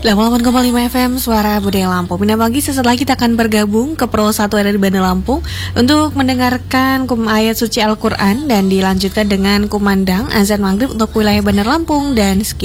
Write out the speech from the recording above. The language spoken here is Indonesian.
88,5 FM Suara Budaya Lampung. Pindah pagi, sesaat lagi kita akan bergabung ke Pro 1 ada di Bandar Lampung untuk mendengarkan ayat suci Al-Quran dan dilanjutkan dengan kumandang azan maghrib untuk wilayah Bandar Lampung dan sekitar.